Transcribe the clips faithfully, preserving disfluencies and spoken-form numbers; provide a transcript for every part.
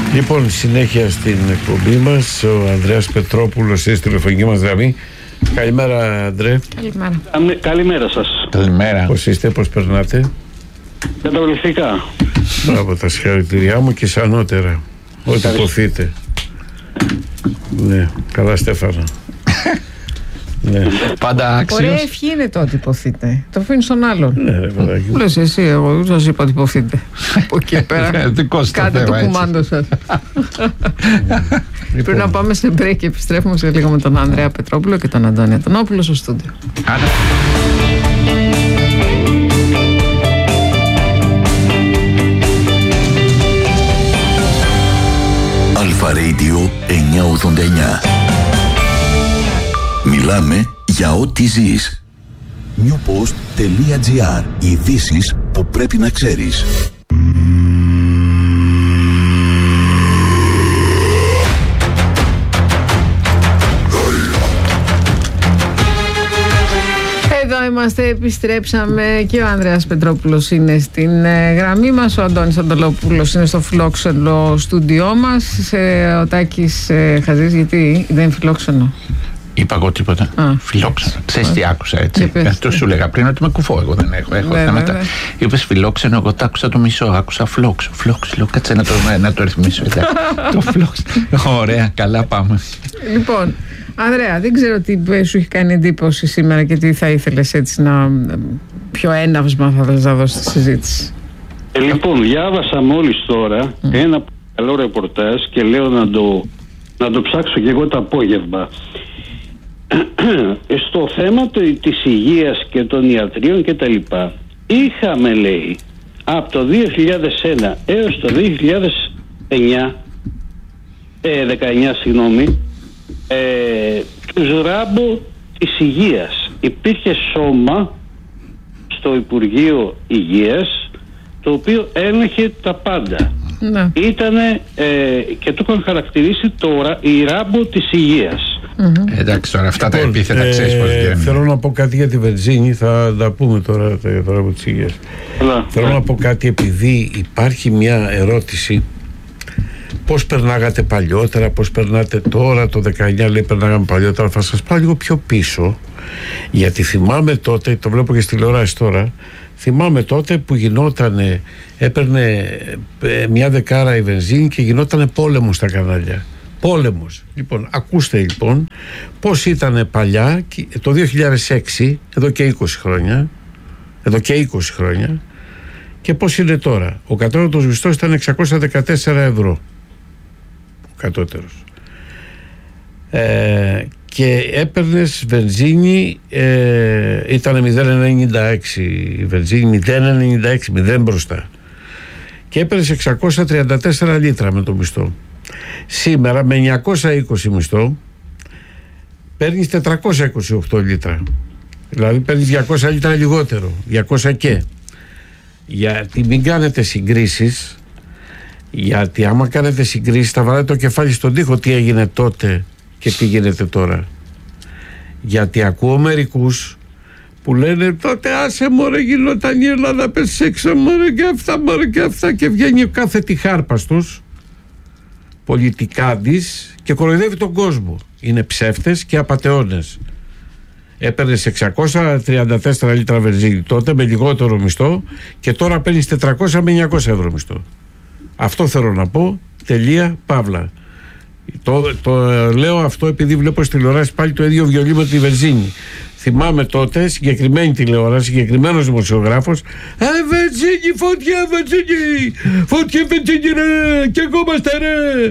Λοιπόν, συνέχεια στην εκπομπή μας, ο Ανδρέας Πετρόπουλος στη τηλεφωνική μας γραμμή. Καλημέρα, Ανδρέ. Καλημέρα. Καλημέρα σας. Καλημέρα. Πώς είστε, πώς περνάτε? Καταπληκτικά. Μπράβο, τα συγχαρητήριά μου και σανότερα. Ό,τι υποθείτε. Ναι, καλά, Στέφανα. Ναι. Πάντα άξιος. Ωραία ευχή είναι το ότι υποθείτε. Το αφήνει στον άλλον. Ναι, ρε παιδάκι. Λες εσύ, εγώ δεν σας είπα ότι υποθείτε. Από εκεί πέρα. Κάντε το κουμάντο σας. Πριν να πάμε σε break και επιστρέφουμε σε λίγο με τον Ανδρέα Πετρόπουλο και τον Αντώνη Αντωνόπουλο στο στούντιο. Αλφα Radio εννιακόσια ογδόντα εννιά. Μιλάμε για ό,τι ζεις. newpost.gr. Ειδήσεις που πρέπει να ξέρεις. Εδώ είμαστε, επιστρέψαμε και ο Ανδρέας Πετρόπουλος είναι στην ε, γραμμή μας, ο Αντώνης Αντωνόπουλος είναι στο φιλόξενο στούντιό μας, ε, ο Τάκης ε, Χαζής, γιατί δεν είναι φιλόξενο? Είπα εγώ τίποτα. Φιλόξενο. Ξέρεις τι άκουσα, έτσι? Αυτό σου λέγα πριν, ότι με κουφώ. Εγώ δεν έχω, έχω θέματα. Είπες φιλόξενο, εγώ το άκουσα το μισό. Άκουσα φλόξ. Φλόξ, λέω, κάτσε να το, να το ρυθμίσω. Το φλόξ. Ωραία, καλά, πάμε. Λοιπόν, Ανδρέα, δεν ξέρω τι σου έχει κάνει εντύπωση σήμερα και τι θα ήθελες έτσι να. Ποιο έναυσμα θα θέλεις να δώσεις στη συζήτηση? Ε, λοιπόν, διάβασα μόλις τώρα mm. ένα καλό ρεπορτάζ και λέω να το, να το ψάξω και εγώ το απόγευμα. Στο θέμα της υγείας και των ιατρίων και τα λοιπά, είχαμε, λέει, από το δύο χιλιάδες ένα έως το δύο χιλιάδες εννιά, ε, δεκαεννιά συγγνώμη, ε, τους ράμπο της υγείας. Υπήρχε σώμα στο Υπουργείο Υγείας το οποίο έλεγχε τα πάντα. Ναι. Ήτανε ε, και το είχαν χαρακτηρίσει τώρα η ράμπο της υγείας. Mm-hmm. Εντάξει, τώρα αυτά λοιπόν, τα επίθετα ε, ξέρεις πώς βγαίνουν. Θέλω να πω κάτι για τη βενζίνη, θα τα πούμε τώρα για το ράμπο της υγείας. Yeah. Θέλω yeah. να πω κάτι, επειδή υπάρχει μια ερώτηση. Πώς περνάγατε παλιότερα, πώς περνάτε τώρα? Το δεκαεννιά λέει περνάγαμε παλιότερα. Θα σας πάω λίγο πιο πίσω, γιατί θυμάμαι τότε, το βλέπω και στη τηλεόραση τώρα, θυμάμαι τότε που γινότανε, έπαιρνε μια δεκάρα η βενζίνη και γινότανε πόλεμο στα κανάλια. Πόλεμος. Λοιπόν, ακούστε λοιπόν πώς ήταν παλιά το δύο χιλιάδες έξι, εδώ και είκοσι χρόνια, εδώ και είκοσι χρόνια, και πώς είναι τώρα. Ο κατώτατος μισθός ήταν εξακόσια δεκατέσσερα ευρώ. Ο κατώτερος. Ε, και έπαιρνες βενζίνη, ε, ήταν μηδέν ενενήντα έξι η βενζίνη, μηδέν ενενήντα έξι, μηδέν μπροστά. Και έπαιρνες εξακόσια τριάντα τέσσερα λίτρα με το μισθό. Σήμερα με εννιακόσια είκοσι μισθό παίρνεις τετρακόσια είκοσι οκτώ λίτρα. Δηλαδή παίρνεις διακόσια λίτρα λιγότερο, διακόσια και. Γιατί μην κάνετε συγκρίσεις, γιατί άμα κάνετε συγκρίσεις θα βάλετε το κεφάλι στον τοίχο τι έγινε τότε και τι γίνεται τώρα. Γιατί ακούω μερικούς που λένε τότε άσε μωρέ γινόταν η Ελλάδα, πες έξω μωρέ και αυτά μωρέ και αυτά, και βγαίνει κάθε τη χάρπας τους πολιτικάντης και κοροϊδεύει τον κόσμο. Είναι ψεύτες και απατεώνες. Έπαιρνες εξακόσια τριάντα τέσσερα λίτρα βενζίνη τότε με λιγότερο μισθό και τώρα παίρνεις τετρακόσια με εννιακόσια ευρώ μισθό. Αυτό θέλω να πω. Τελεία, παύλα. Το, το λέω αυτό επειδή βλέπω στη τηλεόραση πάλι το ίδιο βιολί με τη βενζίνη. Θυμάμαι τότε συγκεκριμένη τηλεόραση, συγκεκριμένος δημοσιογράφος. Ε, βενζίνη, φωτιά, βενζίνη! Φωτιά, βενζίνη, ρε! Και εγώ είμαστε, ρε!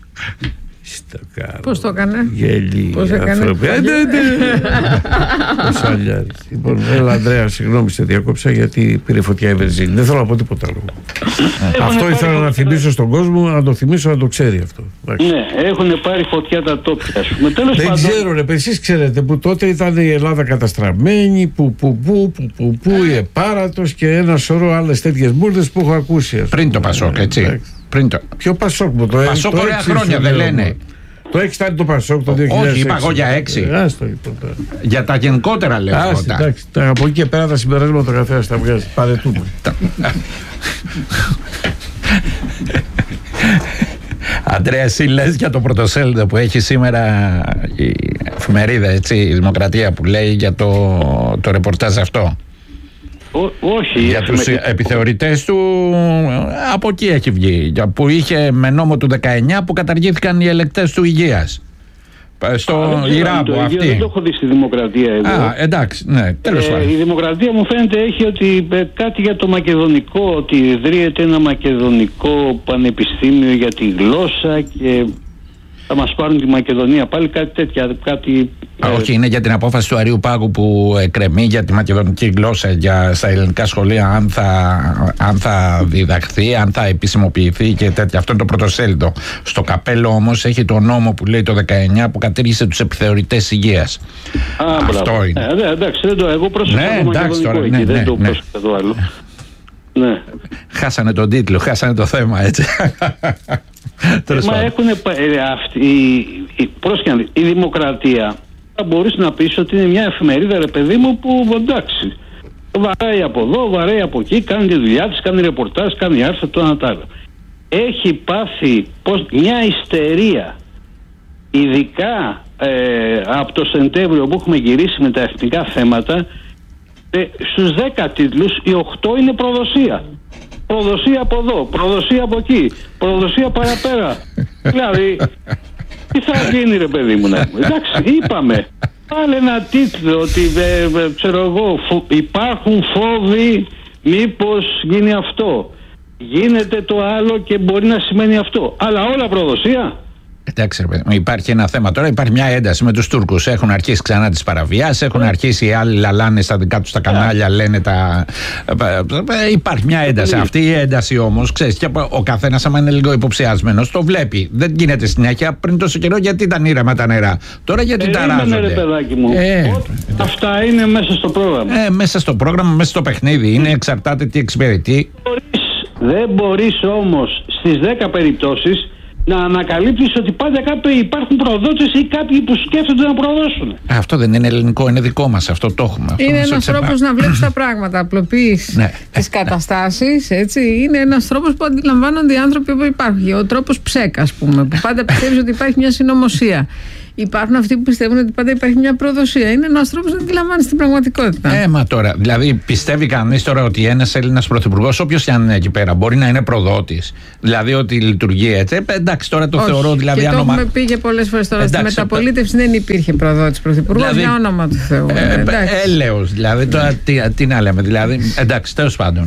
Πώς το έκανε? Γελί άνθρωποι. Ε, ναι, ναι. Πώς αλλιάζει. Λοιπόν, έλα Ανδρέα, συγγνώμη σε διακόψα γιατί πήρε φωτιά η βενζίνη. Δεν θέλω να πω τίποτα άλλο. Αυτό ήθελα να θυμίσω στον κόσμο, να το θυμίσω, να το ξέρει αυτό. Ναι, έχουν πάρει φωτιά τα τόπια. Δεν ξέρω ρε, εσείς ξέρετε που τότε ήταν η Ελλάδα καταστραμμένη, που που που που που που η Επάρατος και ένα σωρό άλλες τέτοιες μπουρδες που έχω ακούσει. Πριν το Πασόκ, έτσι. Πριν το... Ποιο Πασόκ μου το Πασόκ το ωραία χρόνια δεν λένε. Το έξι ήταν το Πασόκ το δύο χιλιάδες έξι. Όχι, είπα εγώ για έξι. Άστο, λοιπόν, για τα γενικότερα λέω. Άστο, εντάξει, από εκεί και πέρα τα συμπεράσματα το καθένας τα βγάζει. Παρετούμε. Αντρέα, εσύ λες για το πρωτοσέλιδο που έχει σήμερα η εφημερίδα, έτσι, η Δημοκρατία, που λέει για το, το ρεπορτάζ αυτό. Ό, όχι. Για τους επιθεωρητές του, από εκεί έχει βγει, που είχε με νόμο του δεκαεννιά που καταργήθηκαν οι ελεκτές του υγείας. Στο Ιράμπο αυτή. Δεν το έχω δει στη Δημοκρατία εγώ. Α, εντάξει, ναι, τέλος πάντων. Ε, η Δημοκρατία μου φαίνεται έχει ότι ε, κάτι για το μακεδονικό, ότι ιδρύεται ένα μακεδονικό πανεπιστήμιο για τη γλώσσα και θα μας πάρουν τη Μακεδονία πάλι, κάτι τέτοια. Κάτι, Α, ε... Όχι, είναι για την απόφαση του Αρείου Πάγου που εκκρεμεί για τη μακεδονική γλώσσα για, στα ελληνικά σχολεία, αν θα, αν θα διδαχθεί, αν θα επισημοποιηθεί και τέτοια. Αυτό είναι το πρωτοσέλιδο. Στο καπέλο όμως έχει το νόμο που λέει το δεκαεννιά που κατήργησε τους επιθεωρητές υγείας. Α, αυτό μπράβο. είναι. Ε, εντάξει, δεν το, εγώ πρόσφατα ναι, το εντάξει, μακεδονικό τώρα, εκεί, ναι, δεν ναι, το ναι. πρόσφατα το άλλο. Ναι. Χάσανε τον τίτλο, χάσανε το θέμα, έτσι. Μα έχουν αυτή η, η, η Δημοκρατία θα μπορείς να πεις ότι είναι μια εφημερίδα, ρε παιδί μου, που εντάξει, βαράει από εδώ, βαράει από εκεί, κάνει τη δουλειά της, κάνει ρεπορτάζ, κάνει άρθρα, το ένα τ' άλλο. Έχει πάθει πως, μια ιστερία, ειδικά ε, από το Σεπτέμβριο που έχουμε γυρίσει με τα εθνικά θέματα, ε, στους δέκα τίτλους οι οκτώ είναι προδοσία. Προδοσία από εδώ, προδοσία από εκεί, προδοσία παραπέρα. Δηλαδή, τι θα γίνει, ρε παιδί μου, να πούμε. Εντάξει, είπαμε. Πάλι ένα τίτλο ότι, ε, ε, ξέρω εγώ, φο, υπάρχουν φόβοι μήπως γίνει αυτό. Γίνεται το άλλο και μπορεί να σημαίνει αυτό. Αλλά όλα προδοσία. Εντάξει, ρε παιδί μου, υπάρχει ένα θέμα τώρα. Υπάρχει μια ένταση με τους Τούρκους. Έχουν αρχίσει ξανά τις παραβιάσεις. Έχουν yeah. αρχίσει οι άλλοι λαλάνε στα δικά τους τα κανάλια, yeah. λένε τα. Υπάρχει μια ένταση. Yeah. Αυτή η ένταση όμως, ξέρεις, και ο καθένας, άμα είναι λίγο υποψιασμένος, το βλέπει. Δεν γίνεται συνέχεια. Πριν τόσο καιρό, γιατί ήταν ήρεμα τα νερά. Τώρα γιατί ταράζονται. Ρε παιδάκι μου. Ε, αυτά είναι μέσα στο πρόγραμμα. Ε, μέσα στο πρόγραμμα, μέσα στο παιχνίδι. Είναι, εξαρτάται τι εξυπηρετεί. Δεν μπορείς όμως στις δέκα περιπτώσεις να ανακαλύψεις ότι πάντα κάποιοι υπάρχουν προδότες ή κάποιοι που σκέφτονται να προδώσουν. Αυτό δεν είναι ελληνικό, είναι δικό μας. Αυτό το έχουμε. Αυτό είναι ένας τρόπος να βλέπεις τα πράγματα. Απλοποιείς ναι. τις καταστάσεις. Έτσι. Είναι ένας τρόπος που αντιλαμβάνονται οι άνθρωποι που υπάρχουν. Ο τρόπος ψέκα, ας πούμε, που πάντα πιστεύεις ότι υπάρχει μια συνωμοσία. Υπάρχουν αυτοί που πιστεύουν ότι πάντα υπάρχει μια προδοσία. Είναι ένας τρόπος να αντιλαμβάνεις την πραγματικότητα. Ε, μα τώρα, δηλαδή πιστεύει κανείς τώρα ότι ένας Έλληνας πρωθυπουργός, όποιος και αν είναι εκεί πέρα, μπορεί να είναι προδότης? Δηλαδή ότι λειτουργεί έτσι. Ε, εντάξει, τώρα το όχι, θεωρώ δηλαδή. Και άνομα... το έχουμε πει και πολλές φορές τώρα. Εντάξει, στη μεταπολίτευση δεν υπήρχε προδότης πρωθυπουργός, δηλαδή, για όνομα του Θεού. Ε, έλεος, δηλαδή τώρα τι, τι να λέμε. Δηλαδή, εντάξει, τέλος πάντων.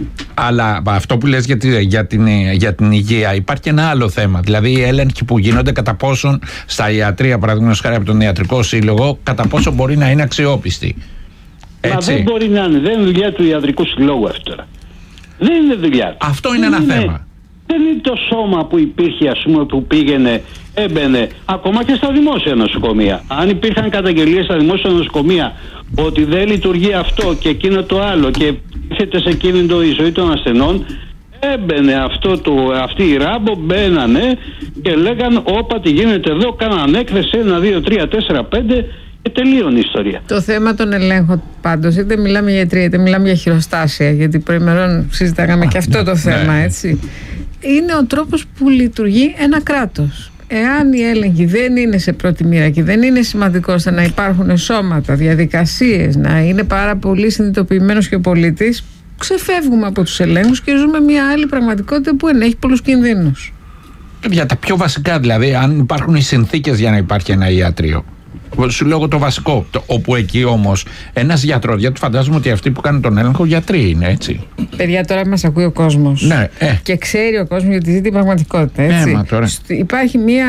Αλλά αυτό που λες για, τη, για, την, για την υγεία, υπάρχει και ένα άλλο θέμα. Δηλαδή οι έλεγχοι που γίνονται κατά πόσον στα ιατρία, παραδείγματος χάρη από τον Ιατρικό Σύλλογο, κατά πόσο μπορεί να είναι αξιόπιστη. Έτσι. Μα δεν μπορεί να είναι. Δεν είναι δουλειά του Ιατρικού Συλλόγου αυτό τώρα. Δεν είναι δουλειά. Αυτό είναι δεν ένα είναι, θέμα. Δεν είναι το σώμα που υπήρχε, ας πούμε, που πήγαινε, έμπαινε, ακόμα και στα δημόσια νοσοκομεία. Αν υπήρχαν καταγγελίες στα δημόσια νοσοκομεία ότι δεν λειτουργεί αυτό και εκείνο το άλλο και έρχεται σε κίνητο η ζωή των ασθενών, έμπαινε αυτό το, αυτοί οι ράμπο, μπαίνανε και λέγαν όπα τι γίνεται εδώ, κάναν έκθεση ένα, δύο, τρία, τέσσερα, πέντε και τελείωνε η ιστορία. Το θέμα των ελέγχων πάντως, είτε μιλάμε για ιατρία είτε μιλάμε για χειροστάσια, γιατί προημερών συζητάγαμε και αυτό το θέμα, έτσι, είναι ο τρόπος που λειτουργεί ένα κράτος. Εάν οι έλεγχοι δεν είναι σε πρώτη μοίρα και δεν είναι σημαντικό ώστε να υπάρχουν σώματα, διαδικασίες, να είναι πάρα πολύ συνειδητοποιημένος και ο πολίτης, ξεφεύγουμε από τους ελέγχους και ζούμε μια άλλη πραγματικότητα που ενέχει πολλούς κινδύνους. Για τα πιο βασικά, δηλαδή, αν υπάρχουν οι συνθήκες για να υπάρχει ένα ιατρείο. Σου λέω το βασικό. Το, όπου εκεί όμως ένας γιατρός, γιατί φαντάζομαι ότι αυτοί που κάνουν τον έλεγχο γιατροί είναι, έτσι. Παιδιά, τώρα μας ακούει ο κόσμος. Ναι, ε. Και ξέρει ο κόσμος γιατί ζει την πραγματικότητα, έτσι. Ε, μα τώρα. Υπάρχει μία.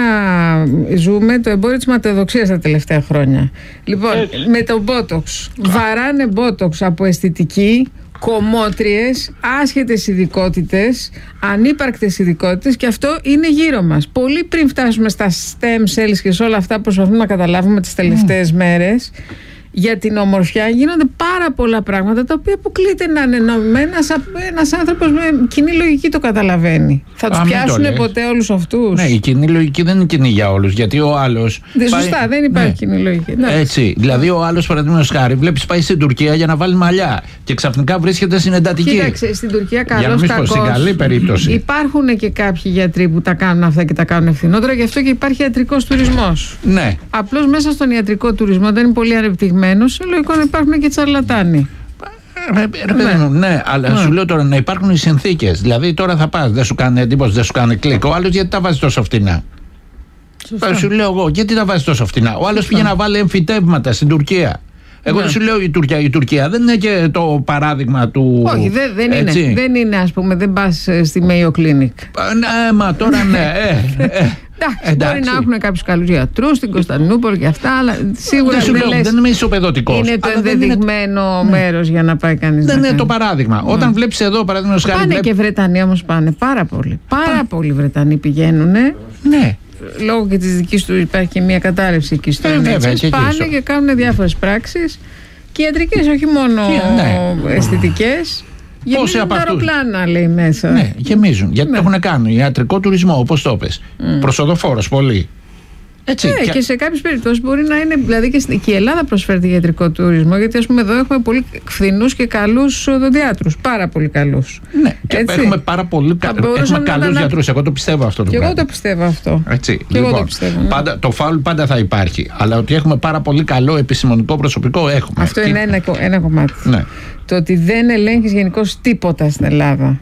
Ζούμε το εμπόριο της ματαιοδοξίας τα τελευταία χρόνια. Λοιπόν, έτσι. Με το μπότοξ. Βαράνε μπότοξ από αισθητική. Κομμότριες, άσχετες ειδικότητες, ανύπαρκτες ειδικότητες, και αυτό είναι γύρω μας. Πολύ πριν φτάσουμε στα stem cells και σε όλα αυτά που προσπαθούμε να καταλάβουμε τις τελευταίες mm. μέρες, για την ομορφιά γίνονται πάρα πολλά πράγματα τα οποία αποκλείται να είναι νόμιμα. Ένας άνθρωπος με κοινή λογική το καταλαβαίνει. Θα τους πιάσουν ποτέ όλους αυτούς? Ναι, η κοινή λογική δεν είναι κοινή για όλους. Γιατί ο άλλος. Δε, πάει... Σωστά, δεν υπάρχει ναι. κοινή λογική. Ναι. Έτσι. Δηλαδή, ο άλλος, παραδείγματος χάρη, βλέπεις πάει στην Τουρκία για να βάλει μαλλιά και ξαφνικά βρίσκεται στην εντατική. Κοίταξε, στην Τουρκία καλώς κακώς. Στην καλή περίπτωση. Υπάρχουν και κάποιοι γιατροί που τα κάνουν αυτά και τα κάνουν ευθυνότερα, γι' αυτό και υπάρχει ιατρικός τουρισμός. Ναι. Απλώς μέσα στον ιατρικό τουρισμό δεν είναι πολύ ανεπτυγμένος. Λογικό να υπάρχουν και τσαρλατάνοι. Ρε παιδί μου, ναι, αλλά ναι. σου λέω τώρα να υπάρχουν οι συνθήκες. Δηλαδή τώρα θα πας, δεν σου κάνει εντύπωση, δεν σου κάνει κλικ. Ο άλλος γιατί τα βάζει τόσο φτηνά? Σωστά. Σου λέω εγώ, γιατί τα βάζει τόσο φτηνά? Ο άλλος πήγε να βάλει εμφυτεύματα στην Τουρκία. Εγώ ναι. σου λέω η Τουρκία, η Τουρκία δεν είναι και το παράδειγμα του. Όχι, δε, δεν, είναι, δεν είναι, ας πούμε, δεν πας στη Mayo Clinic. Ναι, μα τώρα ναι. ε, ε. Εντάξει, μπορεί να έχουν κάποιους καλούς γιατρούς στην Κωνσταντινούπολη και αυτά, αλλά σίγουρα δεν, δεν, λες, δεν είμαι ισοπεδωτικός. Είναι το ενδεδειγμένο είναι... μέρος για να πάει κανείς. Δεν είναι κάνει. Το παράδειγμα. Mm. Όταν βλέπεις εδώ, παραδείγματος χάρη. Πάνε βλέπ... και Βρετανοί όμως πάνε πάρα πολλοί. Πάρα Πά. πολλοί Βρετανοί πηγαίνουν. Ναι. Λόγω και της δικής του υπάρχει και μια κατάρρευση εκεί στο Εν Έιτς Ες. Πάνε και, και κάνουν διάφορες πράξεις και ιατρικές, όχι μόνο ναι. αισθητικές. Γεμίζουν τα αεροπλάνα, λέει μέσα. Ναι, γεμίζουν. Γιατί ναι. το έχουν κάνει ιατρικό τουρισμό, όπως το πες. Mm. Προσοδοφόρος πολύ. Έτσι, ναι, και... και σε κάποιες περιπτώσεις μπορεί να είναι. Δηλαδή και, στην, και η Ελλάδα προσφέρει ιατρικό τουρισμό. Γιατί ας πούμε εδώ έχουμε πολύ φθηνούς και καλούς οδοντιάτρους. Πάρα πολύ καλούς. Ναι, και έχουμε πάρα πολύ κα... έχουμε καλούς να... γιατρούς. Εγώ το πιστεύω αυτό. Και εγώ το πιστεύω αυτό. Έτσι. Και λοιπόν, εγώ το πιστεύω. Ναι. Πάντα, το φάουλ πάντα θα υπάρχει. Αλλά ότι έχουμε πάρα πολύ καλό επιστημονικό προσωπικό έχουμε. Αυτό και... είναι ένα, ένα κομμάτι. Ναι. Το ότι δεν ελέγχεις γενικώς τίποτα στην Ελλάδα.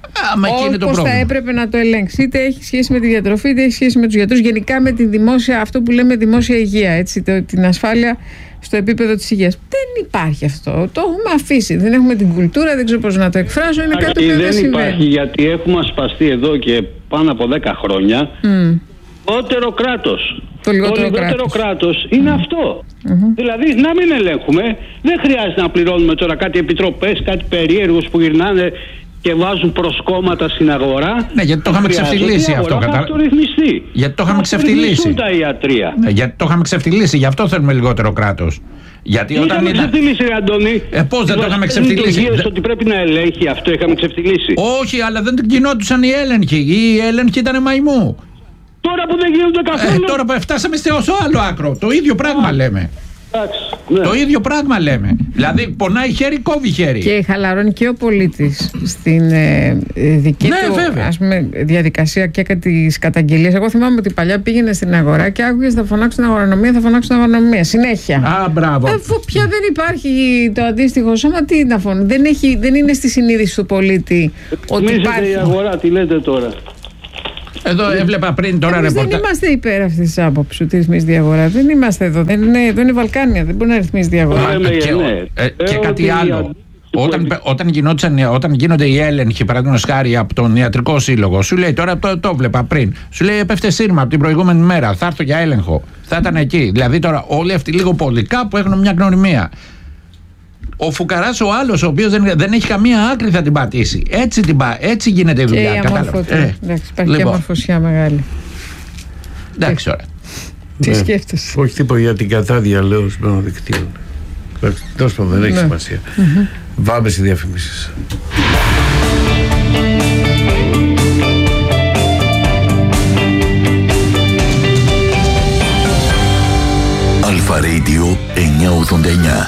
Όπως θα έπρεπε να το ελέγξει. Είτε έχει σχέση με τη διατροφή, είτε έχει σχέση με τους γιατρούς. Γενικά με τη δημόσια, αυτό που λέμε δημόσια υγεία. Έτσι, το, την ασφάλεια στο επίπεδο της υγείας. Δεν υπάρχει αυτό. Το έχουμε αφήσει. Δεν έχουμε την κουλτούρα, δεν ξέρω πώς να το εκφράσω. Είναι κάτι που δεν συμβαίνει. Δεν υπάρχει, γιατί έχουμε ασπαστεί εδώ και πάνω από δέκα χρόνια. Mm. Λιγότερο κράτος. Το λιγότερο, το λιγότερο κράτος, κράτος είναι mm. αυτό. Mm-hmm. Δηλαδή να μην ελέγχουμε. Δεν χρειάζεται να πληρώνουμε τώρα κάτι επιτροπές, κάτι περίεργους που γυρνάνε και βάζουν προσκόμματα στην αγορά. Ναι, γιατί το είχαμε ξεφτυλίσει αυτό. Θα αυτορυθμιστεί. Γιατί το είχαμε ξεφτυλίσει. τα ιατρία. Ναι, γιατί το είχαμε ξεφτυλίσει. Γι' αυτό θέλουμε λιγότερο κράτος. Γιατί δεν όταν είχαμε ήταν... ξεφτυλίσει, ρε Αντώνη. Ε, πώς δεν το είχαμε ξεφτυλίσει? Δε... ότι πρέπει να ελέγχει, αυτό είχαμε ξεφτυλίσει. Όχι, αλλά δεν γινόντουσαν οι έλεγχοι. Οι έλεγχοι ήταν μαϊμού. Τώρα που δεν γίνονται καθόλου. Ε, τώρα που φτάσαμε στο άλλο άκρο. Το ίδιο πράγμα Α. λέμε. Ναι. Το ίδιο πράγμα λέμε. Δηλαδή πονάει χέρι, κόβει χέρι. Και χαλαρώνει και ο πολίτης στην ε, δική ναι, του ας πούμε, διαδικασία και τις καταγγελίες. Εγώ θυμάμαι ότι παλιά πήγαινε στην αγορά και άκουγες θα φωνάξουν αγρονομία, θα φωνάξουν αγρονομία. Συνέχεια. Α, μπράβο. Αφού πια δεν υπάρχει το αντίστοιχο σώμα, τι να φωνούν. Δεν, έχει, δεν είναι στη συνείδηση του πολίτη ότι υπάρχει. Η αγορά, τι λέτε τώρα? Εδώ έβλεπα πριν τώρα Εμείς ρεπορτα... δεν είμαστε υπέρ αυτής της άποψης ότι ρυθμίζει η αγορά. Δεν είμαστε εδώ. Δεν είναι, εδώ είναι Βαλκάνια. Δεν μπορεί να ρυθμίζει η αγορά. Ε, και, ε, και κάτι άλλο. Όταν, όταν, όταν γίνονται οι έλεγχοι, παραδείγματος χάρη από τον Ιατρικό Σύλλογο, σου λέει τώρα το, το βλέπα πριν. Σου λέει έπεφτε σύρμα από την προηγούμενη μέρα. Θα έρθω για έλεγχο. Θα ήταν εκεί. Δηλαδή τώρα όλοι αυτοί λίγο πολύ κάπου έχουν μια γνωριμία. Ο φουκαράς ο άλλος, ο οποίος δεν, δεν έχει καμία άκρη, θα την πατήσει. Έτσι, την πα, έτσι γίνεται η δουλειά. Και η αμορφωτή. Ε, εντάξει, υπάρχει λοιπόν. Και αμορφωσιά μεγάλη. Εντάξει, ωραία. Τι σκέφτεσαι? Όχι τίποτα για την κατάδεια, λέω, στον δικτύο. Τέλος πάντων, δεν έχει ναι. σημασία. Mm-hmm. Βάμε στις διαφημίσεις. Αλφα Radio εννιακόσια ογδόντα εννιά.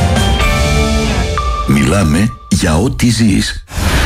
Μιλάμε για ό,τι ζεις.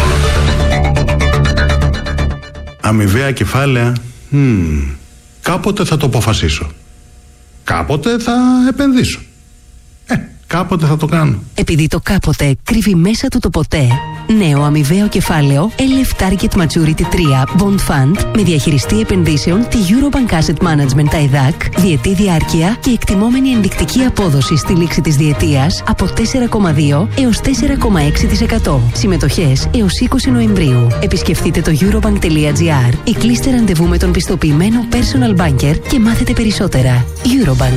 Αμοιβαία κεφάλαια. Hmm. Κάποτε θα το αποφασίσω. Κάποτε θα επενδύσω. Ε, κάποτε θα το κάνω. Επειδή το κάποτε κρύβει μέσα του το ποτέ, νέο αμοιβαίο κεφάλαιο ελ εφ Target Maturity τρία Bond Fund με διαχειριστή επενδύσεων τη Eurobank Asset Management τα ΕΔΑΚ, διετή διάρκεια και εκτιμόμενη ενδεικτική απόδοση στη λήξη της διετίας από τέσσερα κόμμα δύο έως τέσσερα κόμμα έξι τοις εκατό. Συμμετοχές έως είκοσι Νοεμβρίου. Επισκεφτείτε το eurobank.gr ή κλείστε ραντεβού με τον πιστοποιημένο personal banker και μάθετε περισσότερα. Eurobank.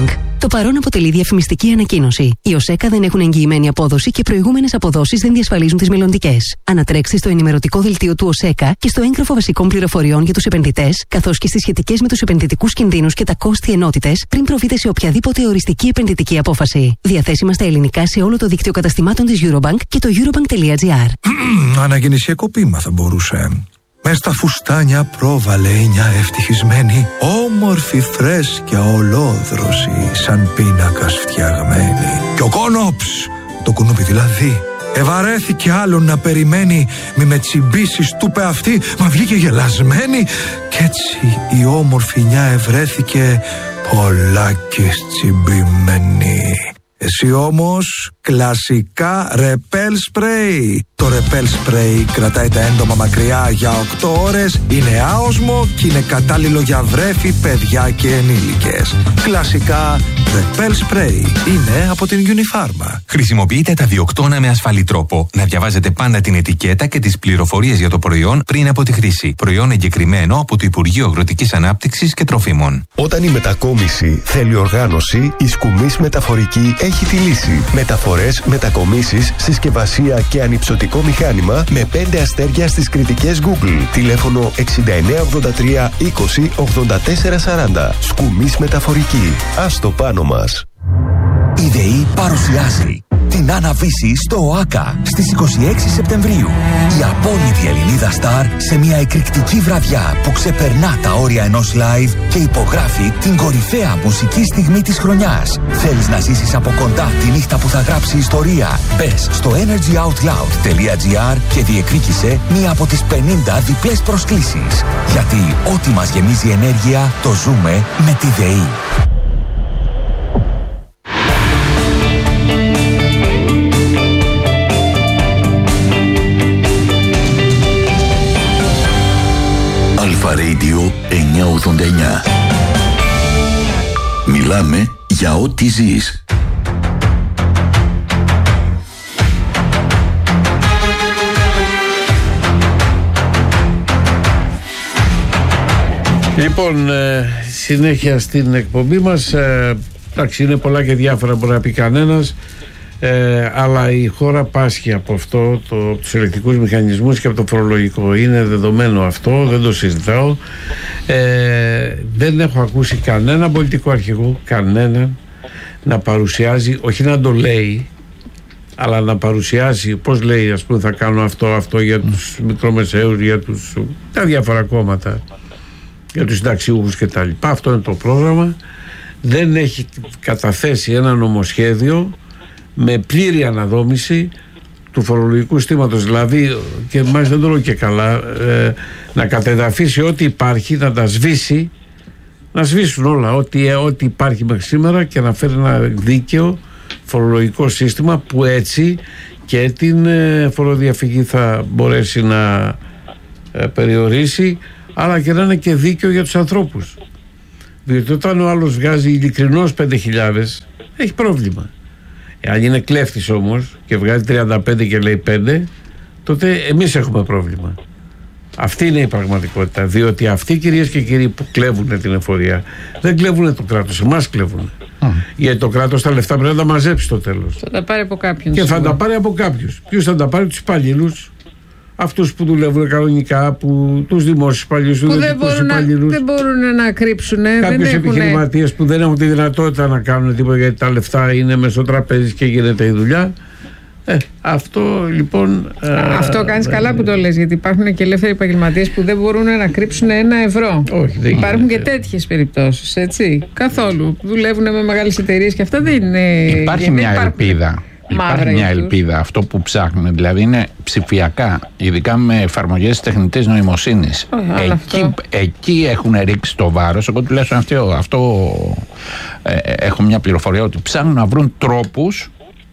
Το παρόν αποτελεί διαφημιστική ανακοίνωση. Οι ΟΣΕΚΑ δεν έχουν εγγυημένη απόδοση και προηγούμενες αποδόσεις δεν διασφαλίζουν τις μελλοντικές. Ανατρέξτε στο ενημερωτικό δελτίο του ΟΣΕΚΑ και στο έγγραφο βασικών πληροφοριών για τους επενδυτές, καθώς και στις σχετικές με τους επενδυτικούς κινδύνους και τα κόστη ενότητες, πριν προβείτε σε οποιαδήποτε οριστική επενδυτική απόφαση. Διαθέσιμα στα ελληνικά σε όλο το δίκτυο καταστημάτων της Eurobank και το eurobank.gr. Αναγεννησιακό ποίημα θα μπορούσε. Μες στα φουστάνια πρόβαλε μια ευτυχισμένη, όμορφη φρέσκια ολόδρωση, σαν πίνακας φτιαγμένη. Και ο Κόνοψ, το κουνούπι δηλαδή, ευαρέθηκε άλλον να περιμένει. Μη με τσιμπήσεις, του είπε αυτή, μα βγήκε γελασμένη. Κι έτσι η όμορφη νιά ευρέθηκε πολλάκις τσιμπημένη. Εσύ όμως κλασικά ρεπέλ σπρέι. Το ρεπέλ σπρέι κρατάει τα έντομα μακριά για οκτώ ώρες, είναι άοσμο και είναι κατάλληλο για βρέφη, παιδιά και ενήλικες. Κλασικά ρεπέλ σπρέι είναι από την Unifarma. Χρησιμοποιείτε τα διοκτώνα με ασφαλή τρόπο. Να διαβάζετε πάντα την ετικέτα και τις πληροφορίες για το προϊόν πριν από τη χρήση. Προϊόν εγκεκριμένο από το Υπουργείο Αγροτικής Ανάπτυξης και Τροφίμων. Όταν η μετακόμιση θέλει οργάνωση, η Σκουμής Μεταφορική έχει τη λύση. Μεταφορές, μετακομίσεις, συσκευασία και ανυψωτικό μηχάνημα με πέντε αστέρια στις κριτικές Google. Τηλέφωνο εξήντα εννέα ογδόντα τρία είκοσι ογδόντα τέσσερα σαράντα. Σκουμής Μεταφορική. Ας το πάνω μας. Η ΔΕΗ παρουσιάζει την Άννα-Βύση στο ΟΑΚΑ στις είκοσι έξι Σεπτεμβρίου. Η απόλυτη Ελληνίδα στάρ σε μια εκρηκτική βραδιά που ξεπερνά τα όρια ενός live και υπογράφει την κορυφαία μουσική στιγμή της χρονιάς. Θέλεις να ζήσεις από κοντά τη νύχτα που θα γράψει ιστορία? Μπες στο energyoutloud.gr και διεκδίκησε μία από τις πενήντα διπλές προσκλήσεις. Γιατί ό,τι μας γεμίζει ενέργεια το ζούμε με τη ΔΕΗ. Αλφα Radio εννιακόσια ογδόντα εννιά. Μιλάμε για ό,τι ζεις. Λοιπόν, ε, συνέχεια στην εκπομπή μας. Ε, εντάξει, είναι πολλά και διάφορα, μπορεί να πει κανένας. Ε, αλλά η χώρα πάσχει από αυτό, το, τους ελεκτικούς μηχανισμούς και από το φορολογικό. Είναι δεδομένο αυτό, δεν το συζητάω. Ε, δεν έχω ακούσει κανένα πολιτικό αρχηγό, κανέναν, να παρουσιάζει, όχι να το λέει, αλλά να παρουσιάσει πώς λέει, ας πούμε, θα κάνω αυτό, αυτό για τους μικρομεσαίους, για τους, τα διάφορα κόμματα, για τους συνταξιούχους και τα λοιπά. Αυτό είναι το πρόγραμμα. Δεν έχει καταθέσει ένα νομοσχέδιο με πλήρη αναδόμηση του φορολογικού συστήματος, δηλαδή, και μάλιστα δεν το λέω και καλά, ε, να κατεδαφίσει ό,τι υπάρχει, να τα σβήσει, να σβήσουν όλα ό,τι, ό,τι υπάρχει μέχρι σήμερα και να φέρει ένα δίκαιο φορολογικό σύστημα που έτσι και την ε, φοροδιαφυγή θα μπορέσει να ε, περιορίσει, αλλά και να είναι και δίκαιο για τους ανθρώπους. Διότι όταν ο άλλος βγάζει ειλικρινώς πέντε χιλιάδες, έχει πρόβλημα. Αν είναι κλέφτης όμως και βγάζει τριάντα πέντε και λέει πέντε, τότε εμείς έχουμε πρόβλημα. Αυτή είναι η πραγματικότητα. Διότι αυτοί, κυρίες και κύριοι, που κλέβουν την εφορία, δεν κλέβουν το κράτος, εμάς κλέβουν. Mm. Γιατί το κράτος τα λεφτά πρέπει να τα μαζέψει στο τέλος. Θα τα πάρει από κάποιον. Και θα τα πάρει από κάποιους. Ποιους θα τα πάρει? Τους υπαλλήλους. Αυτούς που δουλεύουν κανονικά, που, τους δημόσιους υπαλλήλους, τους ιδιωτικούς υπαλλήλους. Δεν μπορούν να κρύψουν. Κάποιους επιχειρηματίες έχουν... που δεν έχουν τη δυνατότητα να κάνουν τίποτα γιατί τα λεφτά είναι μέσω τραπέζι και γίνεται η δουλειά. Ε, αυτό λοιπόν. Αυτό ε, κάνεις ε, καλά που το λες, γιατί υπάρχουν και ελεύθεροι επαγγελματίες που δεν μπορούν να κρύψουν ένα ευρώ. Όχι, δεν υπάρχουν γίνεται. Και τέτοιες περιπτώσεις, έτσι. Καθόλου. Δουλεύουν με μεγάλες εταιρείες και αυτά δεν είναι. Υπάρχει μια ελπίδα. Υπάρχει μια ελπίδα, αυτό που ψάχνουμε, δηλαδή είναι ψηφιακά, ειδικά με εφαρμογές τεχνητής νοημοσύνης. Εκεί, εκεί έχουν ρίξει το βάρος. Εγώ τουλάχιστον αυτό, αυτό ε, έχω μια πληροφορία ότι ψάχνουν να βρουν τρόπους,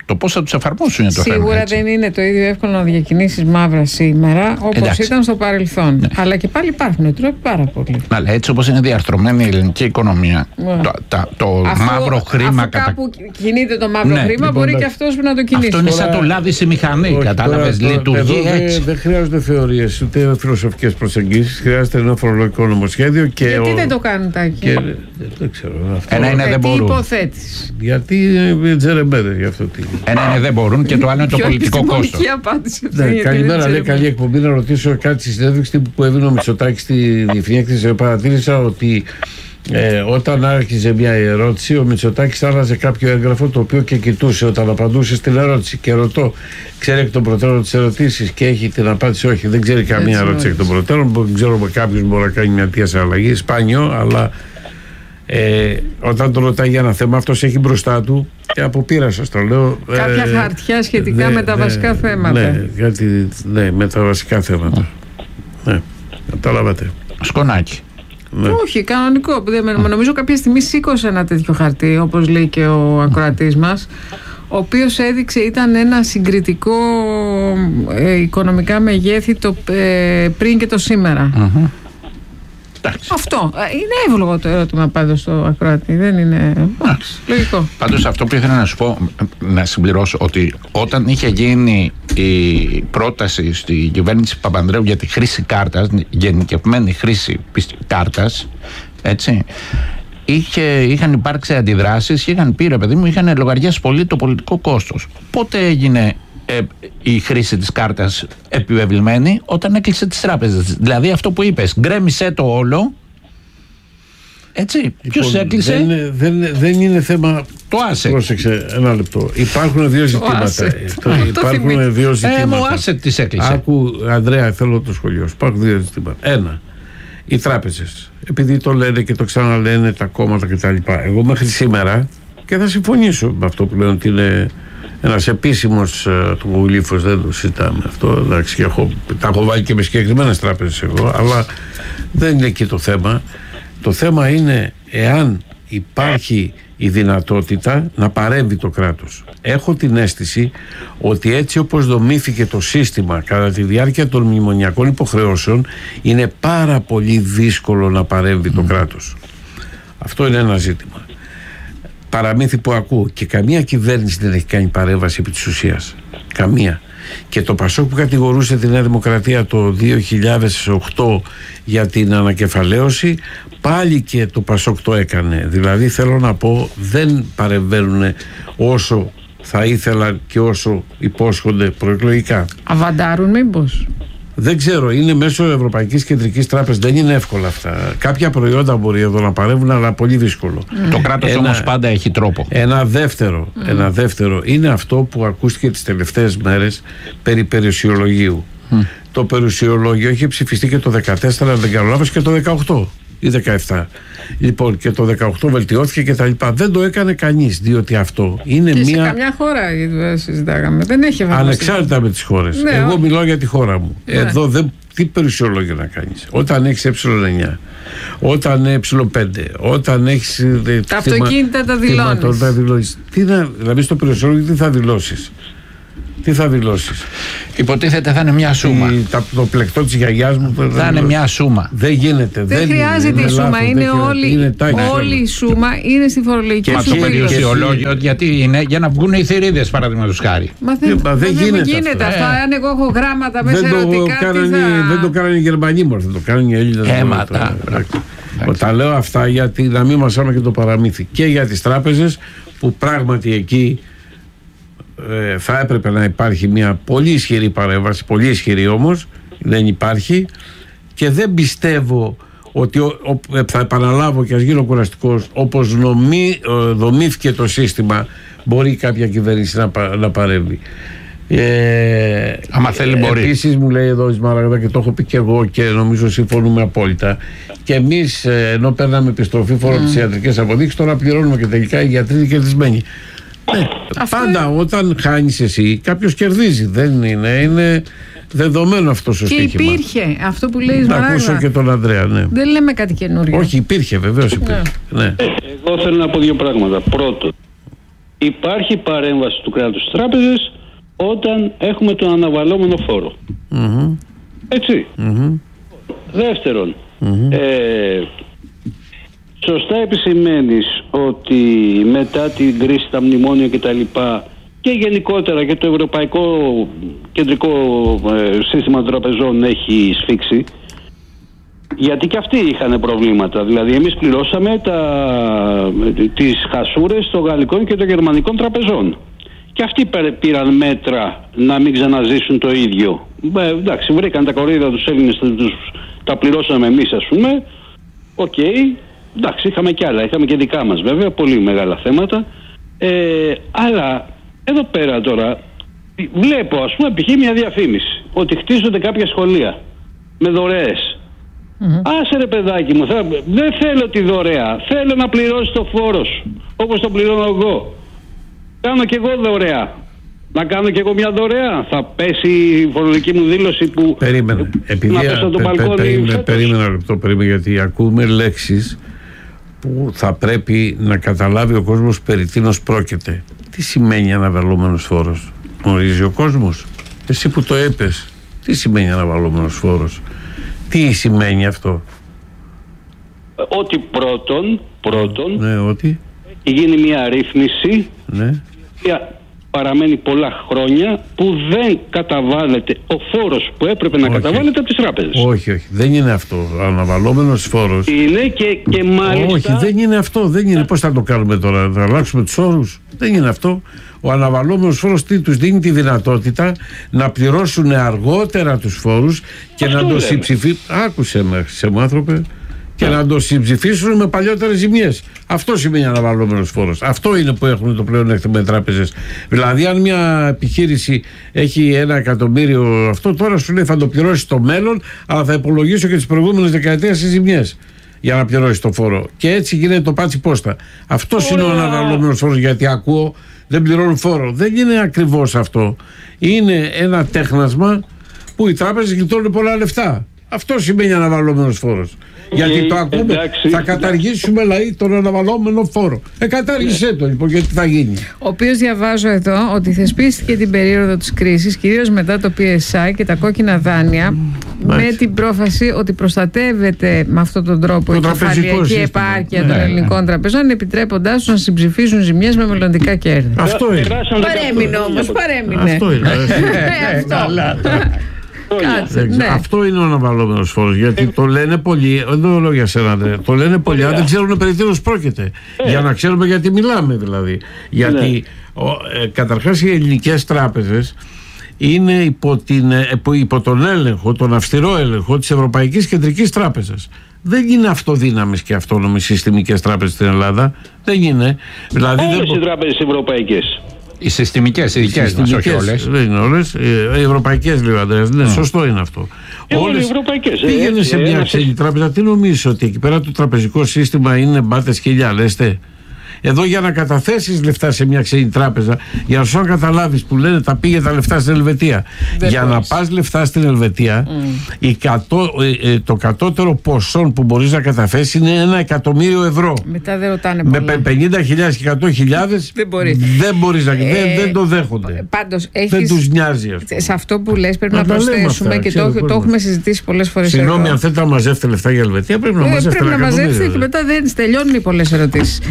Το πώς θα τους εφαρμόσουν είναι το θέμα. Σίγουρα δεν είναι το ίδιο εύκολο να διακινήσεις μαύρα σήμερα όπως ήταν στο παρελθόν. Ναι. Αλλά και πάλι υπάρχουν τρόποι πάρα πολύ. Αλλά έτσι όπως είναι διαρθρωμένη η ελληνική οικονομία, ναι. το, τα, το αφού, μαύρο χρήμα. Αφού κατα... κάπου κινείται το μαύρο ναι. χρήμα, λοιπόν, μπορεί και αυτός να το κινήσει. Αυτό είναι σαν το λάδι στη μηχανή. Κατάλαβες, λειτουργεί έτσι. Δεν χρειάζονται θεωρίες ούτε φιλοσοφικές προσεγγίσεις. Χρειάζεται ένα φορολογικό νομοσχέδιο. Και γιατί ο... δεν το κάνουν τα εκεί. Δεν ξέρω. Αυτό... Ένα είναι δεν μπορούν. Υποθέτεις. Γιατί τζερεμπέδε γι' αυτό. Ένα είναι δεν μπορούν και το άλλο είναι το πολιτικό κόστος. Καλημέρα, λέει, καλή εκπομπή. Να ρωτήσω κάτι στη συνέντευξη που έδινε ο Μητσοτάκης στη Διεθνή Έκθεση. Παρατήρησα ότι ε, όταν άρχιζε μια ερώτηση, ο Μητσοτάκης άλλαζε κάποιο έγγραφο το οποίο και κοιτούσε όταν απαντούσε στην ερώτηση. Και ρωτώ, ξέρει εκ των προτέρων τις ερωτήσεις και έχει την απάντηση? Όχι, δεν ξέρει καμία έτσι ερώτηση εκ των προτέρων. Δεν ξέρω με κάποιος μπορεί να κάνει μια τέτοια αλλαγή, σπάνιο, αλλά. Ε, όταν τον ρωτάει για ένα θέμα, αυτός έχει μπροστά του και από πείρα σας το λέω. Κάποια ε, χαρτιά σχετικά ναι, με τα ναι, βασικά θέματα. Ναι, γιατί, ναι, με τα βασικά θέματα. Mm. Ναι, καταλάβατε. Σκονάκι. Ναι. Όχι, κανονικό. Mm. Νομίζω κάποια στιγμή σήκωσε ένα τέτοιο χαρτί, όπως λέει και ο ακροατής μας, ο οποίος έδειξε, ήταν ένα συγκριτικό ε, οικονομικά μεγέθη το ε, πριν και το σήμερα. Mm-hmm. Αυτό. Είναι εύλογο το ερώτημα πάντως στο ακροατή. Δεν είναι. Λογικό. Πάντως αυτό που ήθελα να σου πω, να συμπληρώσω, ότι όταν είχε γίνει η πρόταση στη κυβέρνηση Παπανδρέου για τη χρήση κάρτας, γενικευμένη χρήση κάρτας, έτσι, είχε, είχαν υπάρξει αντιδράσεις και είχαν πει, ρε παιδί μου, είχαν λογαριάσει πολύ το πολιτικό κόστος. Πότε έγινε ε, η χρήση της κάρτας επιβεβλημένη? Όταν έκλεισε τις τράπεζες. Δηλαδή αυτό που είπες, γκρέμισε το όλο. Έτσι, λοιπόν, ποιος έκλεισε? Δεν είναι, δεν, δεν είναι θέμα. Το asset. Πρόσεξε ένα λεπτό. Υπάρχουν δύο ζητήματα. Το, υπάρχουν δύο ζητήματα. Ε, μου asset τις έκλεισε. Άκου, Ανδρέα, θέλω το σχολείο. Υπάρχουν δύο ζητήματα. Ένα, οι τράπεζες. Επειδή το λένε και το ξαναλένε τα κόμματα κτλ. Εγώ μέχρι σήμερα, και θα συμφωνήσω με αυτό που λένε ότι είναι ένας επίσημος uh, του γλύφος, δεν το συζητάμε αυτό. Εντάξει, έχω, τα έχω βάλει και με συγκεκριμένες τράπεζες εγώ, αλλά δεν είναι εκεί το θέμα. Το θέμα είναι εάν υπάρχει η δυνατότητα να παρέμβει το κράτος. Έχω την αίσθηση ότι έτσι όπως δομήθηκε το σύστημα κατά τη διάρκεια των μνημονιακών υποχρεώσεων, είναι πάρα πολύ δύσκολο να παρέμβει το κράτος. Αυτό είναι ένα ζήτημα. Παραμύθι που ακούω, και καμία κυβέρνηση δεν έχει κάνει παρέμβαση επί της ουσίας. Καμία. Και το Πασόκ που κατηγορούσε τη Νέα Δημοκρατία το δύο χιλιάδες οκτώ για την ανακεφαλαίωση, πάλι και το Πασόκ το έκανε. Δηλαδή θέλω να πω, δεν παρεμβαίνουν όσο θα ήθελαν και όσο υπόσχονται προεκλογικά. Αβαντάρουν μήπως? Δεν ξέρω, είναι μέσω Ευρωπαϊκής Κεντρικής Τράπεζας, δεν είναι εύκολα αυτά. Κάποια προϊόντα μπορεί εδώ να παρέμβουν, αλλά πολύ δύσκολο. Mm. Το κράτος όμως πάντα έχει τρόπο. Ένα δεύτερο, mm. ένα δεύτερο είναι αυτό που ακούστηκε τις τελευταίες μέρες περί περιουσιολογίου. Mm. Το περιουσιολόγιο είχε ψηφιστεί και το δεκατέσσερα, δεν κάνω λάθος, και το δεκαοκτώ ή δεκαεπτά. Λοιπόν, και το δεκαοκτώ βελτιώθηκε και τα λοιπά. Δεν το έκανε κανείς, διότι αυτό είναι και μια. Σε καμιά χώρα συζητάγαμε. Δεν έχει εφαρμοστεί. Ανεξάρτητα με τις χώρες. Ναι, εγώ μιλάω για τη χώρα μου. Ναι. Εδώ δεν. Τι περιουσιολόγιο να κάνεις? Όταν έχεις ε εννιά, όταν ε πέντε, όταν έχεις. Τα αυτοκίνητα τα δηλώνεις. Τι να, δηλαδή στο περιουσιολόγιο τι θα δηλώσεις? Τι θα δηλώσεις? Υποτίθεται θα είναι μια σούμα. Η, τα, το πλεκτό της γιαγιάς μου θα, θα είναι μια σούμα. Δεν γίνεται. Δεν, δεν χρειάζεται η σούμα. Λάθος, είναι όλη, είναι όλη η σούμα είναι στη φορολογική. Και το περιουσιολόγιο γιατί είναι για να βγουν οι θηρίδες, παραδείγματος χάρη. Μα δεν, μα δεν γίνεται, γίνεται αυτό. Αν εγώ έχω γράμματα μέσα ερωτικά. Δεν το κάνανε οι Γερμανοί μόνο, δεν το κάνουν οι Έλληνες. Έματα. Τα λέω αυτά γιατί να μην μας άμε και το παραμύθι. Και για τις τράπεζες που πράγματι εκεί Ε, θα έπρεπε να υπάρχει μια πολύ ισχυρή παρέμβαση, πολύ ισχυρή όμως δεν υπάρχει, και δεν πιστεύω ότι ο, ο, θα επαναλάβω και ας γίνω κουραστικός, όπως νομί, ο, δομήθηκε το σύστημα, μπορεί κάποια κυβέρνηση να, να παρέμβει. Ε, Άμα θέλει μπορεί. Επίσης μου λέει εδώ η Σμαραγδά, και το έχω πει και εγώ και νομίζω συμφωνούμε απόλυτα, και εμείς ενώ παίρναμε επιστροφή φόρο mm. τις ιατρικές αποδείξεις, τώρα πληρώνουμε και τελικά οι γιατροί είναι κερδισμένοι. Ναι, πάντα είναι... όταν χάνεις εσύ κάποιος κερδίζει. Δεν είναι, είναι δεδομένο αυτό το στοίχημα. Και υπήρχε αυτό που λέει η Σμαράγδα. Να ακούσω και τον Ανδρέα, ναι. Δεν λέμε κάτι καινούριο. Όχι, υπήρχε, βεβαίως υπήρχε. Ναι. Ναι. Εγώ θέλω να πω δύο πράγματα. Πρώτον, υπάρχει παρέμβαση του κράτους στις τράπεζες όταν έχουμε τον αναβαλλόμενο φόρο. Mm-hmm. Έτσι. Mm-hmm. Δεύτερον, mm-hmm. ε, σωστά επισημαίνεις ότι μετά την κρίση, τα μνημόνια κτλ. Και γενικότερα και το Ευρωπαϊκό Κεντρικό ε, Σύστημα Τραπεζών έχει σφίξει, γιατί και αυτοί είχαν προβλήματα. Δηλαδή εμείς πληρώσαμε τα, τις χασούρες των γαλλικών και των γερμανικών τραπεζών. Και αυτοί πήραν μέτρα να μην ξαναζήσουν το ίδιο. Ε, εντάξει, βρήκαν τα κορίδα τους Έλληνες, τους, τα πληρώσαμε εμείς, ας πούμε. Οκ, okay. Εντάξει, είχαμε κι άλλα, είχαμε και δικά μας βέβαια, πολύ μεγάλα θέματα. Ε, αλλά εδώ πέρα τώρα βλέπω, ας πούμε, π.χ. μια διαφήμιση ότι χτίζονται κάποια σχολεία με δωρεές. Mm-hmm. Άσε ρε παιδάκι μου, θα, δεν θέλω τη δωρεά, θέλω να πληρώσει το φόρος όπως το πληρώνω εγώ. Κάνω κι εγώ δωρεά. Να κάνω κι εγώ μια δωρεά. Θα πέσει η φορολογική μου δήλωση που... Περίμενε. Επειδή να πέσω το πε, μπαλκόνι πε, περίμενε, περίμενε ένα λεπτό, περίμενε, γιατί ακούμε λέξεις που θα πρέπει να καταλάβει ο κόσμος περί τίνος πρόκειται. Τι σημαίνει αναβαλλόμενος φόρος? Γνωρίζει ο κόσμος? Εσύ που το έπες, τι σημαίνει αναβαλλόμενος φόρος? Τι σημαίνει αυτό? Ότι πρώτον, πρώτον ναι, ότι έχει γίνει μια ρύθμιση, ναι, η παραμένει πολλά χρόνια, που δεν καταβάλλεται ο φόρος που έπρεπε να όχι. καταβάλλεται από τις τράπεζες. Όχι, όχι, δεν είναι αυτό. Ο αναβαλλόμενος φόρος είναι και, και μάλιστα... Όχι, δεν είναι αυτό, δεν είναι. Πώς θα το κάνουμε τώρα, θα αλλάξουμε τους όρους? Δεν είναι αυτό. Ο αναβαλλόμενος φόρος τι τους δίνει? Τη δυνατότητα να πληρώσουν αργότερα τους φόρους και αυτό να το συμψηφίσουν. Άκουσε με, σε μου άνθρωπε. Και yeah. να το συμψηφίσουν με παλιότερες ζημιές. Αυτό σημαίνει αναβαλλόμενος φόρος. Αυτό είναι που έχουν το πλεονέκτημα οι τράπεζες. Δηλαδή, αν μια επιχείρηση έχει ένα εκατομμύριο, αυτό τώρα σου λέει θα το πληρώσει στο μέλλον, αλλά θα υπολογίσω και τις προηγούμενες δεκαετίες στις ζημιές για να πληρώσει το φόρο. Και έτσι γίνεται το πάτσι πόστα. Αυτό oh. είναι ο αναβαλλόμενος φόρος, γιατί ακούω δεν πληρώνουν φόρο. Δεν είναι ακριβώς αυτό. Είναι ένα τέχνασμα που οι τράπεζες γλιτώνουν πολλά λεφτά. Αυτό σημαίνει αναβαλλόμενος φόρος. Okay, γιατί το ακούμε, εντάξει, θα καταργήσουμε λαοί τον αναβαλλόμενο φόρο. Ε, κατάργησέ το λοιπόν, γιατί θα γίνει. Ο οποίος διαβάζω εδώ ότι θεσπίστηκε την περίοδο της κρίσης, κυρίως μετά το πι ες άι και τα κόκκινα δάνεια, mm, με έτσι. την πρόφαση ότι προστατεύεται με αυτόν τον τρόπο η κεφαλαιακή επάρκεια ναι, των ελληνικών ναι. τραπεζών, επιτρέποντάς τους να συμψηφίσουν ζημιές με μελλοντικά κέρδη. Αυτό είναι. Παρέμεινε όμως, παρέμεινε. Αυτό είναι. Κάτσε, ναι. Αυτό είναι ο αναβαλλόμενος φόρος. Γιατί το λένε πολλοί, δεν το λέω για σένα, δε, το λένε πολλοί, αν δεν ξέρουν περί τίνος πρόκειται. Ε. Για να ξέρουμε γιατί μιλάμε δηλαδή. Γιατί ναι. ο, ε, καταρχάς οι ελληνικές τράπεζες είναι υπό, την, υπό τον έλεγχο, τον αυστηρό έλεγχο της Ευρωπαϊκής Κεντρικής Τράπεζας. Δεν είναι αυτοδύναμες και αυτόνομες συστημικές τράπεζες στην Ελλάδα. Δεν είναι. Δηλαδή, όλες δεν... οι τράπεζες ευρωπαϊκές. Οι συστημικές, οι δικές μας, όχι όλες. Δεν είναι όλες. Οι ευρωπαϊκές λέει ο Ανδρέας. Ναι, mm. σωστό είναι αυτό. Και όλες οι ευρωπαϊκές. Πήγαινε σε μια ξένη τράπεζα, τι νομίζεις, ότι εκεί πέρα το τραπεζικό σύστημα είναι μπάτες χιλιά, λέστε? Εδώ για να καταθέσεις λεφτά σε μια ξένη τράπεζα, για να σου καταλάβεις που λένε τα πήγε τα λεφτά στην Ελβετία. Δεν για μπορείς. Να πας λεφτά στην Ελβετία, mm. η κατώ, ε, το κατώτερο ποσό που μπορείς να καταθέσεις είναι ένα εκατομμύριο ευρώ. Μετά δεν ρωτάνε πολλά. Με πενήντα χιλιάδες και εκατό χιλιάδες δεν μπορείς. Δεν μπορείς να ε, δεν, δεν το δέχονται. Πάντως, έχεις, δεν τους νοιάζει αυτό. Σε αυτό που λες πρέπει να, να προσθέσουμε αυτά, και το, το έχουμε συζητήσει πολλές φορές. Συγγνώμη, αν θέλετε να μαζεύετε λεφτά για Ελβετία, πρέπει να μαζεύετε. Πρέπει να μαζεύετε και μετά δεν τελειώνουν οι πολλές ερωτήσεις.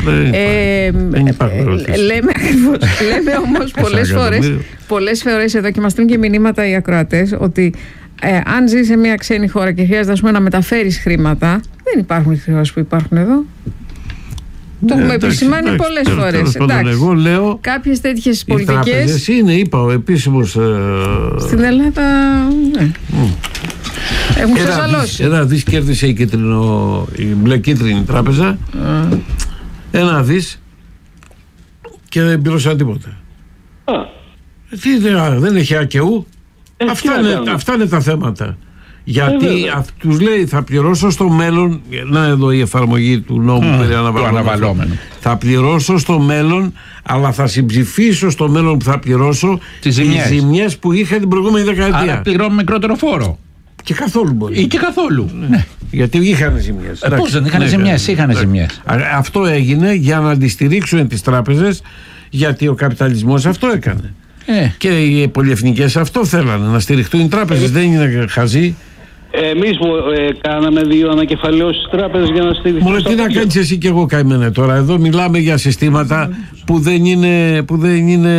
Λέμε ακριβώς, λέμε όμως πολλές φορές, πολλές φορές εδώ και μας στέλνουν και μηνύματα οι ακροατές ότι ε, αν ζεις σε μια ξένη χώρα και χρειάζεται ας πούμε, να μεταφέρεις χρήματα, δεν υπάρχουν οι χρεώσεις που υπάρχουν εδώ. Το έχουμε επισημάνει πολλές φορές. Εγώ λέω κάποιες τέτοιες πολιτικές. Οι τράπεζες είναι, είπα, ο επίσημος. Ε... Στην Ελλάδα. Ναι. Mm. Έχουν ξεσαλώσει. Ένα δις κέρδισε η, κίτρινο, η μπλε κίτρινη τράπεζα. Mm. Ένα δις και δεν πλήρωσαν τίποτα. Α. Τι, δεν, δεν έχει ΑΚΕΟΥ. Ε, αυτά, είναι, αυτά είναι τα θέματα. Γιατί ε, τους λέει θα πληρώσω στο μέλλον. Να εδώ η εφαρμογή του νόμου mm, περί αναβαλλόμενου. Θα πληρώσω στο μέλλον, αλλά θα συμψηφίσω στο μέλλον που θα πληρώσω τις ζημιές, τις ζημιές που είχα την προηγούμενη δεκαετία. Άρα πληρώνω μικρότερο φόρο. Και καθόλου μπορεί. Ή και καθόλου. Ναι. Ναι. Γιατί είχαν ζημιές. Ε, πώς δεν είχαν ναι, ζημιές, είχαν ζημιές. Αυτό έγινε για να αντιστηρίξουν τις τράπεζες Γιατί ο καπιταλισμός αυτό έκανε. Ε. Και οι πολυεθνικές αυτό θέλανε, να στηριχτούν οι τράπεζες. Δεν είναι χαζοί. Εμείς ε, κάναμε δύο ανακεφαλαιώσεις τράπεζες για να στηριχτούν. Μωρέ, τι να κάνεις εσύ και εγώ καημένε τώρα. Εδώ μιλάμε για συστήματα που δεν είναι. Που δεν είναι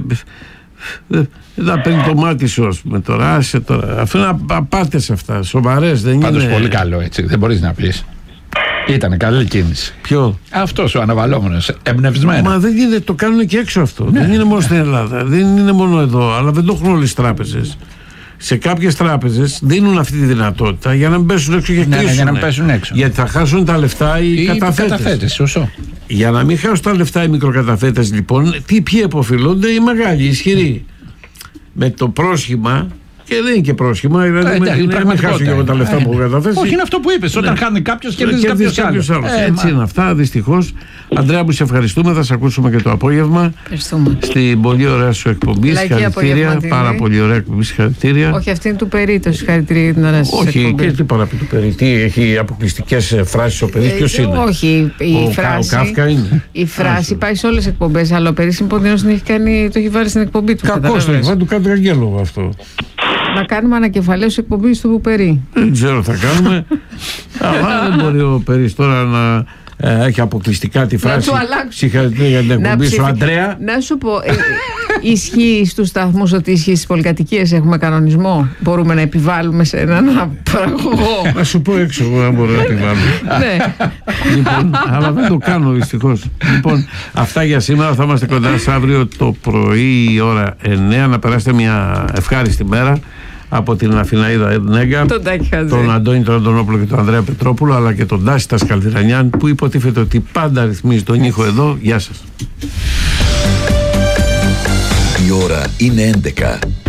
δεν παίρνει το μάτι σου, ας πούμε τώρα. Άσε τώρα. Αυτό είναι απάτες αυτά. Σοβαρές δεν Πάντως είναι. πολύ καλό έτσι. Δεν μπορείς να πεις. Ήτανε καλή κίνηση. Ποιο? Αυτός ο αναβαλόμενος, εμπνευσμένο. Μα δεν είναι, το κάνουν και έξω αυτό. Ναι. Δεν είναι μόνο στην Ελλάδα. Δεν είναι μόνο εδώ. Αλλά δεν το έχουν όλες τις τράπεζες. Σε κάποιες τράπεζες δίνουν αυτή τη δυνατότητα για να μην πέσουν έξω και ναι, κλείσουν. Για να μην πέσουν έξω. Γιατί θα χάσουν τα λεφτά οι, οι καταθέτες. καταθέτες σωστό. Για να μην χάσουν τα λεφτά οι μικροκαταθέτες, λοιπόν, τι, ποιοι επωφελούνται? Οι μεγάλοι, οι ισχυροί. Με το πρόσχημα. Και δεν είναι και πρόσχημα, δηλαδή ε, με, να μην χάσω και εγώ τα λεφτά ε, που έχω καταθέσει. Όχι, είναι αυτό που είπες. Όταν ναι. χάνει κάποιος και κερδίζει κάποιος άλλος. άλλος. Ε, Έτσι μα... είναι αυτά, δυστυχώς. Αντρέα μου, σε ευχαριστούμε. Θα σε ακούσουμε και το απόγευμα. Στην πολύ ωραία σου εκπομπή. Συγχαρητήρια. Πάρα πολύ ωραία εκπομπή. Συγχαρητήρια. Όχι, αυτή είναι του Περί, το συγχαρητήρια για την ωραία σου εκπομπή. Όχι, και τι παραπεί του Περί. Τι έχει αποκλειστικές φράσεις ο Περί? Ποιος είναι? Όχι, η φράση. Ο Κάφκα είναι. Η φράση πάει σε όλες τις εκπομπές. Αλλά ο Περί συμποντινός το έχει βάλει στην εκπομπή του. Κακός το έχει βάλει, του κάνει καγγέλο αυτό. Να κάνουμε ανακεφαλαίωση εκπομπή του Περί. Δεν ξέρω, θα κάνουμε. Αλλά δεν μπορεί ο Περίς τώρα να ε, έχει αποκλειστικά τη φράση. Συγχαρητήρια για την εκπομπή σου, Αντρέα. Να σου πω, ε, ισχύει στους σταθμούς ότι ισχύει στις πολυκατοικίες? Έχουμε κανονισμό? Μπορούμε να επιβάλλουμε σε έναν παραγωγό? Να σου πω έξω, αν μπορώ να επιβάλλω. Ναι. Λοιπόν, αλλά δεν το κάνω δυστυχώς. Λοιπόν, αυτά για σήμερα. Θα είμαστε κοντά σας αύριο το πρωί η ώρα εννιά. Να περάσετε μια ευχάριστη μέρα από την Αθηναίδα Νέγκα, τον, τον Αντώνη τον Αντωνόπουλο και τον Ανδρέα Πετρόπουλο, αλλά και τον Τάση Τασκαλτηρανιάν, που υποτίθεται ότι πάντα ρυθμίζει τον ήχο εδώ. Γεια σας. Η ώρα είναι έντεκα.